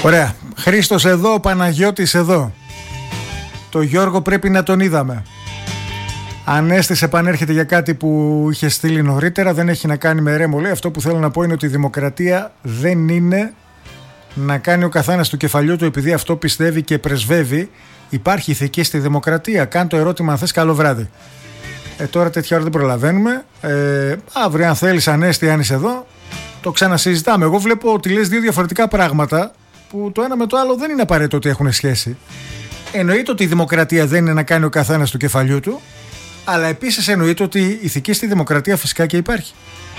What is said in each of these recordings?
Ωραία. Χρήστος εδώ, Παναγιώτης εδώ. Το Γιώργο πρέπει να τον είδαμε. Ανέστης επανέρχεται για κάτι που είχε στείλει νωρίτερα. Δεν έχει να κάνει με ρέμο. Λέει, αυτό που θέλω να πω είναι ότι η δημοκρατία δεν είναι να κάνει ο καθένας του κεφαλιού του επειδή αυτό πιστεύει και πρεσβεύει. Υπάρχει ηθική στη δημοκρατία. Κάν το ερώτημα αν θες. Καλό βράδυ. Τώρα τέτοια ώρα δεν προλαβαίνουμε. Αύριο αν θέλεις, Ανέστη, αν είσαι εδώ, το ξανασυζητάμε. Εγώ βλέπω ότι λες δύο διαφορετικά πράγματα που το ένα με το άλλο δεν είναι απαραίτητο ότι έχουν σχέση. Εννοείται ότι η δημοκρατία δεν είναι να κάνει ο καθένας του κεφαλιού του, αλλά επίσης εννοείται ότι η ηθική στη δημοκρατία φυσικά και υπάρχει.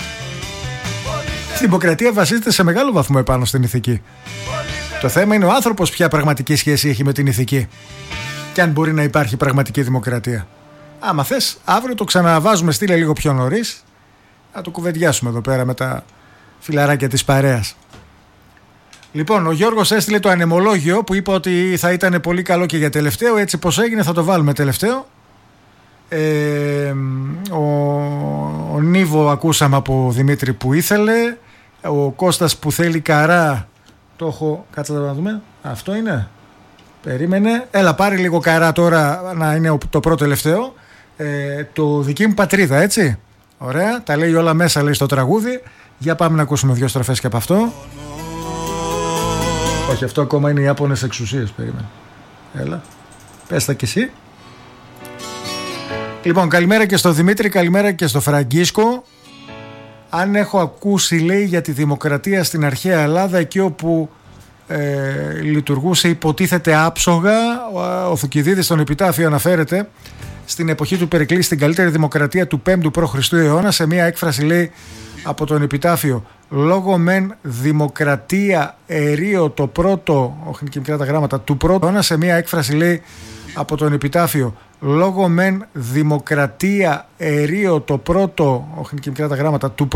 Η δημοκρατία βασίζεται σε μεγάλο βαθμό επάνω στην ηθική. Το θέμα είναι ο άνθρωπος ποια πραγματική σχέση έχει με την ηθική και αν μπορεί να υπάρχει πραγματική δημοκρατία. Άμα θες, αύριο το ξαναβάζουμε, στείλε λίγο πιο νωρίς, να το κουβεντιάσουμε εδώ πέρα με τα φιλαράκια της παρέας. Λοιπόν, ο Γιώργος έστειλε το ανεμολόγιο που είπα ότι θα ήταν πολύ καλό και για τελευταίο. Έτσι πως έγινε θα το βάλουμε τελευταίο. Ο Νίβο ακούσαμε από Δημήτρη που ήθελε. Ο Κώστας που θέλει καρά. Το έχω, κάτσε να δούμε. Αυτό είναι. Περίμενε. Έλα, πάρε λίγο καρά τώρα να είναι το πρώτο τελευταίο. Το δική μου πατρίδα, έτσι. Ωραία, τα λέει όλα μέσα, λέει στο τραγούδι. Για πάμε να ακούσουμε δύο στροφές και από αυτό. Όχι, αυτό ακόμα είναι οι Ιάπωνες εξουσίες. Περίμενε. Έλα, πες τα κι εσύ. Λοιπόν, καλημέρα και στο Δημήτρη, καλημέρα και στο Φραγκίσκο. Αν έχω ακούσει, λέει, για τη δημοκρατία στην αρχαία Ελλάδα, εκεί όπου λειτουργούσε υποτίθεται άψογα, ο Θουκυδίδης στον Επιτάφιο αναφέρεται στην εποχή του Περικλή στην καλύτερη δημοκρατία του 5ου π.Χ. αιώνα, σε μια έκφραση, λέει, από τον Επιτάφιο, λόγω μεν δημοκρατία ερείο το πρώτο, όχι και μικρά τα γράμματα, του πρώτου αιώνα, σε μια έκφραση, λέει, από τον Επιτάφιο, λόγω μεν δημοκρατία ερείο το πρώτο, όχι και μικρά τα γράμματα, του